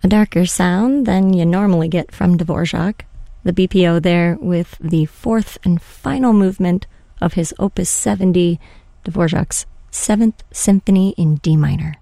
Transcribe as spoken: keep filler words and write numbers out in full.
A darker sound than you normally get from Dvorak. The B P O there with the fourth and final movement of his Opus seventy, Dvorak's Seventh Symphony in D minor.